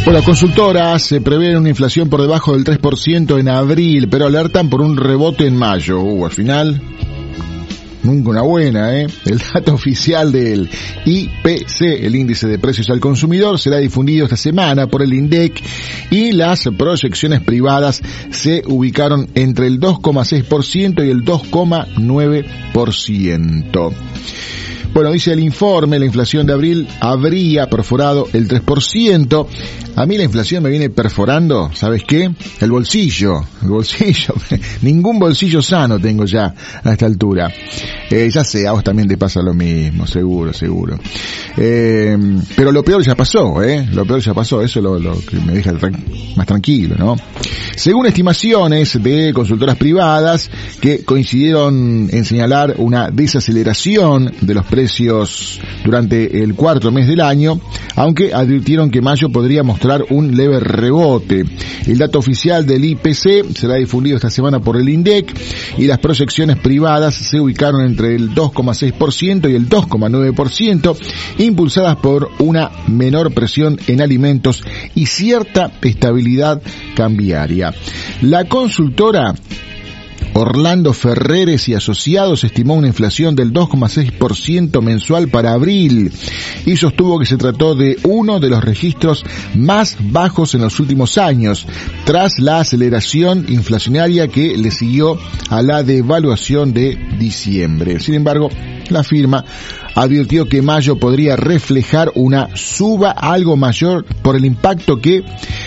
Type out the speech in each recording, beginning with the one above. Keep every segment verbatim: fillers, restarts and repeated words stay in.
Bueno, consultoras se prevén una inflación por debajo del tres por ciento en abril, pero alertan por un rebote en mayo. Uh, al final, nunca una buena, ¿eh? El dato oficial del I P C, el índice de precios al consumidor, será difundido esta semana por el INDEC y las proyecciones privadas se ubicaron entre el dos coma seis por ciento y el dos coma nueve por ciento. Bueno, dice el informe, la inflación de abril habría perforado el tres por ciento. A mí la inflación me viene perforando, ¿sabes qué? El bolsillo, el bolsillo. Ningún bolsillo sano tengo ya a esta altura. Eh, ya sé, a vos también te pasa lo mismo, seguro, seguro. Eh, pero lo peor ya pasó, ¿eh? Lo peor ya pasó, eso es lo, lo que me deja tran- más tranquilo, ¿no? Según estimaciones de consultoras privadas que coincidieron en señalar una desaceleración de los precios durante el cuarto mes del año, aunque advirtieron que mayo podría mostrar un leve rebote. El dato oficial del I P C será difundido esta semana por el INDEC y las proyecciones privadas se ubicaron entre el dos coma seis por ciento y el dos coma nueve por ciento, impulsadas por una menor presión en alimentos y cierta estabilidad cambiaria. La consultora Orlando Ferreres y Asociados estimó una inflación del dos coma seis por ciento mensual para abril y sostuvo que se trató de uno de los registros más bajos en los últimos años, tras la aceleración inflacionaria que le siguió a la devaluación de diciembre. Sin embargo, la firma advirtió que mayo podría reflejar una suba algo mayor por el impacto que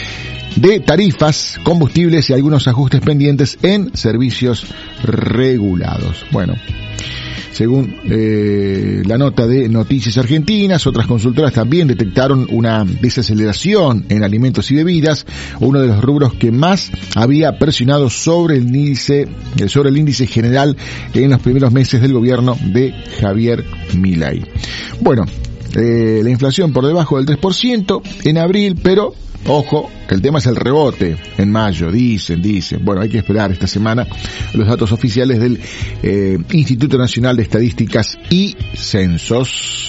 de tarifas, combustibles y algunos ajustes pendientes en servicios regulados. Bueno, según eh, la nota de Noticias Argentinas, otras consultoras también detectaron una desaceleración en alimentos y bebidas, uno de los rubros que más había presionado sobre el índice, sobre el índice general en los primeros meses del gobierno de Javier Milei. Bueno, eh, la inflación por debajo del tres por ciento en abril, pero ojo, el tema es el rebote en mayo, dicen, dicen. Bueno, hay que esperar esta semana los datos oficiales del eh, Instituto Nacional de Estadísticas y Censos.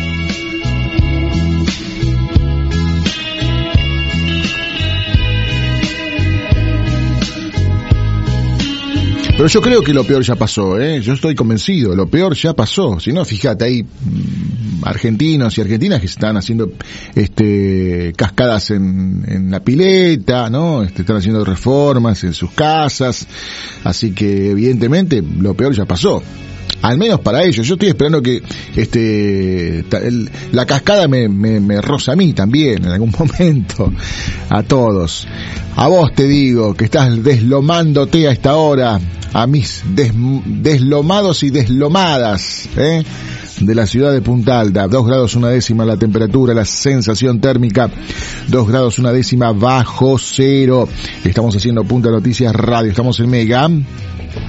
Pero yo creo que lo peor ya pasó, ¿eh? Yo estoy convencido, lo peor ya pasó. Si no, fíjate, hay argentinos y argentinas que están haciendo este cascadas en, en la pileta, ¿no? Este, están haciendo reformas en sus casas. Así que, evidentemente, lo peor ya pasó. Al menos para ellos. Yo estoy esperando que este el, la cascada me, me, me roza a mí también en algún momento. A todos. A vos te digo que estás deslomándote a esta hora, a mis des, deslomados y deslomadas, ¿eh? de la ciudad de Punta Alta. Dos grados una décima la temperatura, la sensación térmica dos grados una décima bajo cero. Estamos haciendo Punta Noticias Radio, estamos en Mega.